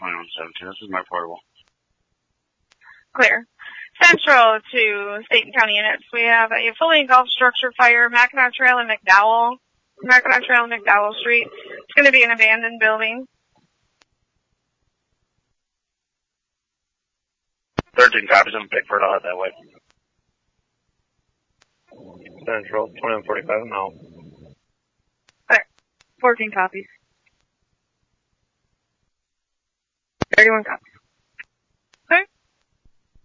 2117. This is my portable. Clear. Central to state and county units. We have a fully engulfed structure fire, Mackinac Trail and McDowell. Mackinac Trail and McDowell Street. It's going to be an abandoned building. 13 copies. I'm Pickford. I'll head that way. Central, 2145 now. Clear. 14 copies. 31 copies.